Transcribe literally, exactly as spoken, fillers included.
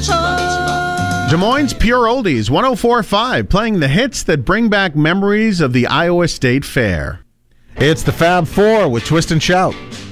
Des Moines Pure Oldies, one oh four point five, playing the hits that bring back memories of the Iowa State Fair. It's the Fab Four with Twist and Shout.